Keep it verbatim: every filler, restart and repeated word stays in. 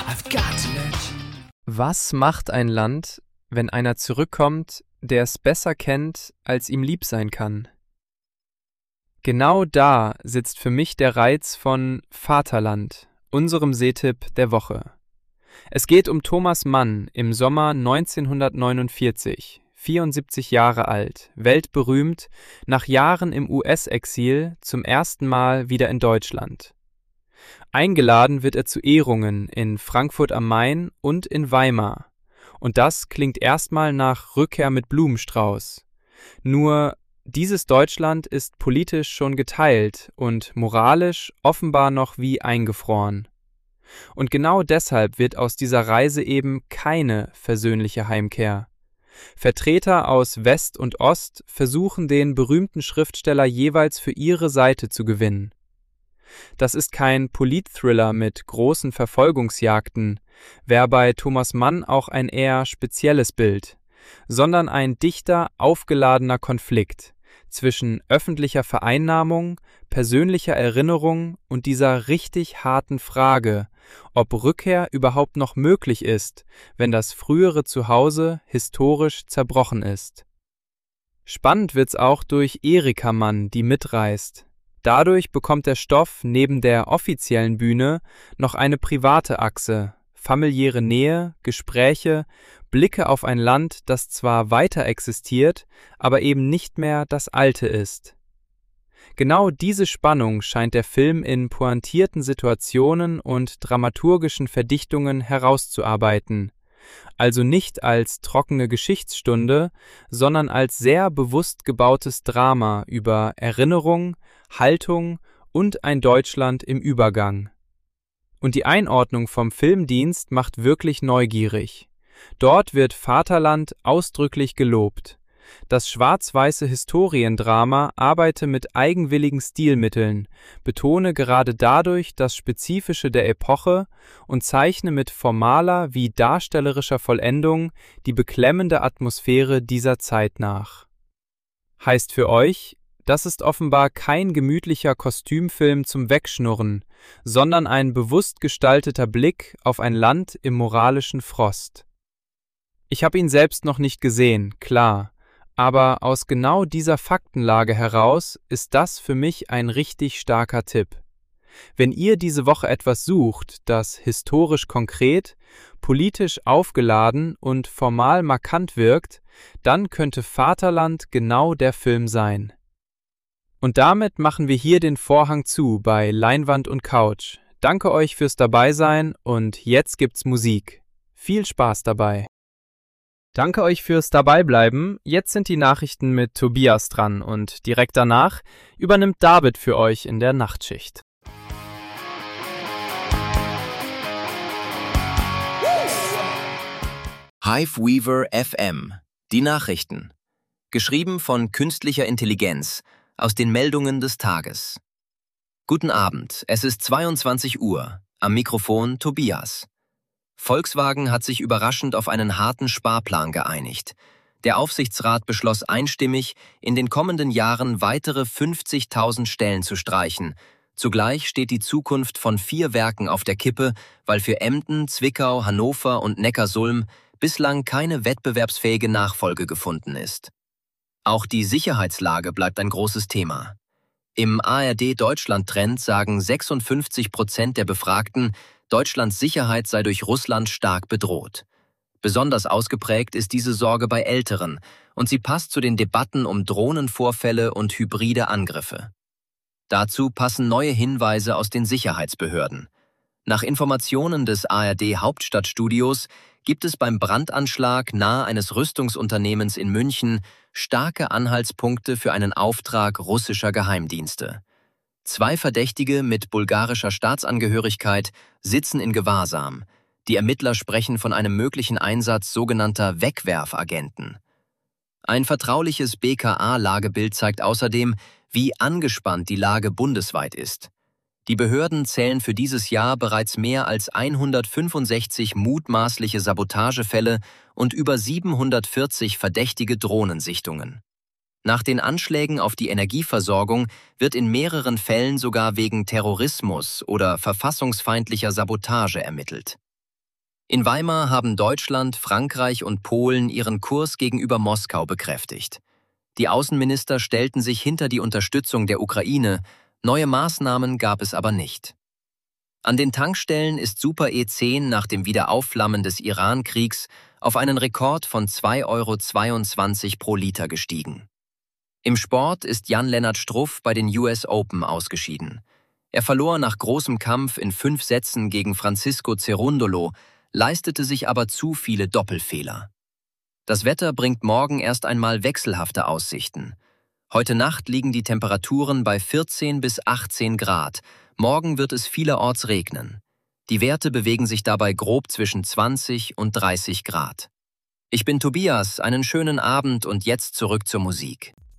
Was macht ein Land, wenn einer zurückkommt, der es besser kennt, als ihm lieb sein kann? Genau da sitzt für mich der Reiz von Vaterland, unserem Sehtipp der Woche. Es geht um Thomas Mann im Sommer neunzehnhundertneunundvierzig, vierundsiebzig Jahre alt, weltberühmt, nach Jahren im U S-Exil zum ersten Mal wieder in Deutschland. Eingeladen wird er zu Ehrungen in Frankfurt am Main und in Weimar. Und das klingt erstmal nach Rückkehr mit Blumenstrauß. Nur dieses Deutschland ist politisch schon geteilt und moralisch offenbar noch wie eingefroren. Und genau deshalb wird aus dieser Reise eben keine versöhnliche Heimkehr. Vertreter aus West und Ost versuchen den berühmten Schriftsteller jeweils für ihre Seite zu gewinnen. Das ist kein Politthriller mit großen Verfolgungsjagden, wäre bei Thomas Mann auch ein eher spezielles Bild, sondern ein dichter, aufgeladener Konflikt zwischen öffentlicher Vereinnahmung, persönlicher Erinnerung und dieser richtig harten Frage, ob Rückkehr überhaupt noch möglich ist, wenn das frühere Zuhause historisch zerbrochen ist. Spannend wird's auch durch Erika Mann, die mitreist. Dadurch bekommt der Stoff neben der offiziellen Bühne noch eine private Achse, familiäre Nähe, Gespräche, Blicke auf ein Land, das zwar weiter existiert, aber eben nicht mehr das alte ist. Genau diese Spannung scheint der Film in pointierten Situationen und dramaturgischen Verdichtungen herauszuarbeiten, also nicht als trockene Geschichtsstunde, sondern als sehr bewusst gebautes Drama über Erinnerung, Haltung und ein Deutschland im Übergang. Und die Einordnung vom Filmdienst macht wirklich neugierig. Dort wird Vaterland ausdrücklich gelobt. Das schwarz-weiße Historiendrama arbeite mit eigenwilligen Stilmitteln, betone gerade dadurch das Spezifische der Epoche und zeichne mit formaler wie darstellerischer Vollendung die beklemmende Atmosphäre dieser Zeit nach. Heißt für euch, das ist offenbar kein gemütlicher Kostümfilm zum Wegschnurren, sondern ein bewusst gestalteter Blick auf ein Land im moralischen Frost. Ich habe ihn selbst noch nicht gesehen, klar, aber aus genau dieser Faktenlage heraus ist das für mich ein richtig starker Tipp. Wenn ihr diese Woche etwas sucht, das historisch konkret, politisch aufgeladen und formal markant wirkt, dann könnte Vaterland genau der Film sein. Und damit machen wir hier den Vorhang zu bei Leinwand und Couch. Danke euch fürs Dabeisein und jetzt gibt's Musik. Viel Spaß dabei. Danke euch fürs Dabeibleiben. Jetzt sind die Nachrichten mit Tobias dran und direkt danach übernimmt David für euch in der Nachtschicht. Hiveweaver F M. Die Nachrichten. Geschrieben von künstlicher Intelligenz aus den Meldungen des Tages. Guten Abend, es ist zweiundzwanzig Uhr. Am Mikrofon Tobias. Volkswagen hat sich überraschend auf einen harten Sparplan geeinigt. Der Aufsichtsrat beschloss einstimmig, in den kommenden Jahren weitere fünfzigtausend Stellen zu streichen. Zugleich steht die Zukunft von vier Werken auf der Kippe, weil für Emden, Zwickau, Hannover und Neckarsulm bislang keine wettbewerbsfähige Nachfolge gefunden ist. Auch die Sicherheitslage bleibt ein großes Thema. Im A R D-Deutschland-Trend sagen sechsundfünfzig Prozent der Befragten, Deutschlands Sicherheit sei durch Russland stark bedroht. Besonders ausgeprägt ist diese Sorge bei Älteren und sie passt zu den Debatten um Drohnenvorfälle und hybride Angriffe. Dazu passen neue Hinweise aus den Sicherheitsbehörden. Nach Informationen des A R D-Hauptstadtstudios gibt es beim Brandanschlag nahe eines Rüstungsunternehmens in München starke Anhaltspunkte für einen Auftrag russischer Geheimdienste. Zwei Verdächtige mit bulgarischer Staatsangehörigkeit sitzen in Gewahrsam. Die Ermittler sprechen von einem möglichen Einsatz sogenannter Wegwerfagenten. Ein vertrauliches B K A-Lagebild zeigt außerdem, wie angespannt die Lage bundesweit ist. Die Behörden zählen für dieses Jahr bereits mehr als hundertfünfundsechzig mutmaßliche Sabotagefälle und über siebenhundertvierzig verdächtige Drohnensichtungen. Nach den Anschlägen auf die Energieversorgung wird in mehreren Fällen sogar wegen Terrorismus oder verfassungsfeindlicher Sabotage ermittelt. In Weimar haben Deutschland, Frankreich und Polen ihren Kurs gegenüber Moskau bekräftigt. Die Außenminister stellten sich hinter die Unterstützung der Ukraine, neue Maßnahmen gab es aber nicht. An den Tankstellen ist Super E zehn nach dem Wiederaufflammen des Iran-Kriegs auf einen Rekord von zwei Euro zweiundzwanzig pro Liter gestiegen. Im Sport ist Jan-Lennart Struff bei den U S Open ausgeschieden. Er verlor nach großem Kampf in fünf Sätzen gegen Francisco Cerundolo, leistete sich aber zu viele Doppelfehler. Das Wetter bringt morgen erst einmal wechselhafte Aussichten. Heute Nacht liegen die Temperaturen bei vierzehn bis achtzehn Grad. Morgen wird es vielerorts regnen. Die Werte bewegen sich dabei grob zwischen zwanzig und dreißig Grad. Ich bin Tobias, einen schönen Abend und jetzt zurück zur Musik.